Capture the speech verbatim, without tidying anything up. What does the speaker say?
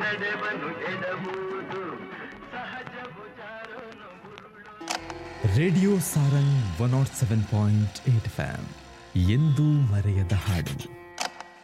Radio Sarang one not seven point eight F M ಎಂದೂ ಮರೆಯದ ಹಾಡು.